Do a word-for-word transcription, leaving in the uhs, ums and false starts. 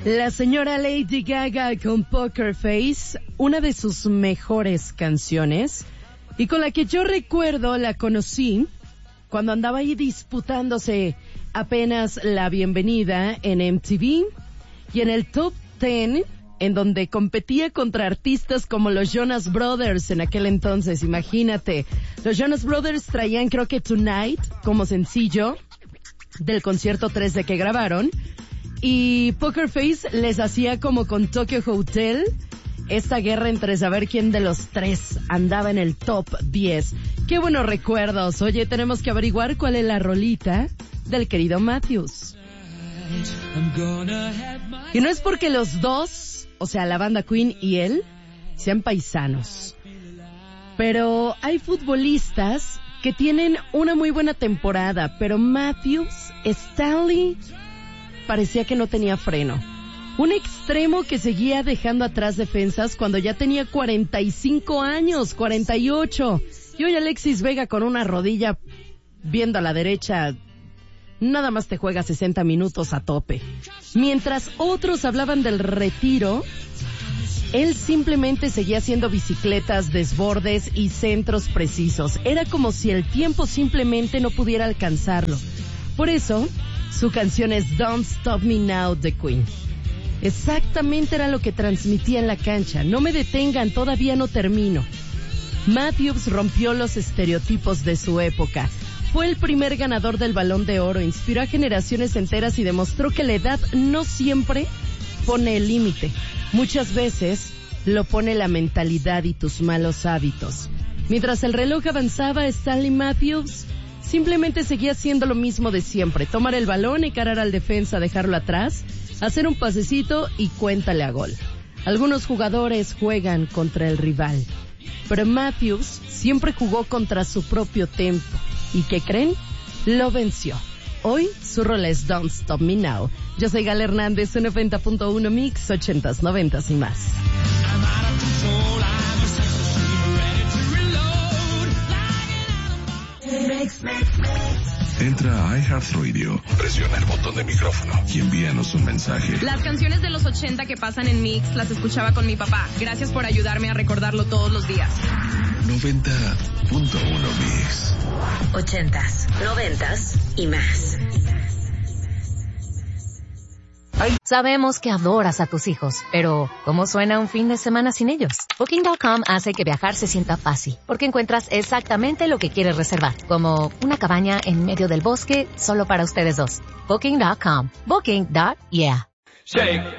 La señora Lady Gaga con Poker Face, una de sus mejores canciones, y con la que yo recuerdo la conocí cuando andaba ahí disputándose apenas la bienvenida en M T V y en el Top Ten, en donde competía contra artistas como los Jonas Brothers en aquel entonces. Imagínate, los Jonas Brothers traían creo que Tonight como sencillo del concierto tres D que grabaron, y Poker Face les hacía como con Tokyo Hotel esta guerra entre saber quién de los tres andaba en el top diez. Qué buenos recuerdos. Oye, tenemos que averiguar cuál es la rolita del querido Matthews. Y no es porque los dos, o sea, la banda Queen y él, sean paisanos, pero hay futbolistas que tienen una muy buena temporada, pero Matthews, Stanley, parecía que no tenía freno. Un extremo que seguía dejando atrás defensas cuando ya tenía cuarenta y cinco años, cuarenta y ocho. Y hoy Alexis Vega con una rodilla viendo a la derecha, nada más te juega sesenta minutos a tope. Mientras otros hablaban del retiro, él simplemente seguía haciendo bicicletas, desbordes y centros precisos. Era como si el tiempo simplemente no pudiera alcanzarlo. Por eso, su canción es Don't Stop Me Now de Queen. Exactamente era lo que transmitía en la cancha. No me detengan, todavía no termino. Matthews rompió los estereotipos de su época. Fue el primer ganador del Balón de Oro, inspiró a generaciones enteras y demostró que la edad no siempre pone el límite. Muchas veces lo pone la mentalidad y tus malos hábitos. Mientras el reloj avanzaba, Stanley Matthews simplemente seguía haciendo lo mismo de siempre. Tomar el balón, encarar al defensa, dejarlo atrás, hacer un pasecito y cuéntale a gol. Algunos jugadores juegan contra el rival, pero Matthews siempre jugó contra su propio tempo. ¿Y qué creen? Lo venció. Hoy su rol es Don't Stop Me Now. Yo soy Gal Hernández, noventa punto uno Mix, ochentas, noventas y más. Entra a iHeartRadio, presiona el botón de micrófono y envíanos un mensaje. Las canciones de los ochenta que pasan en Mix las escuchaba con mi papá. Gracias por ayudarme a recordarlo todos los días. noventa punto uno Mix. Ochentas, noventas y más. Sabemos que adoras a tus hijos, pero ¿cómo suena un fin de semana sin ellos? Booking punto com hace que viajar se sienta fácil, porque encuentras exactamente lo que quieres reservar, como una cabaña en medio del bosque solo para ustedes dos. Booking punto com. Booking. Yeah. Shake.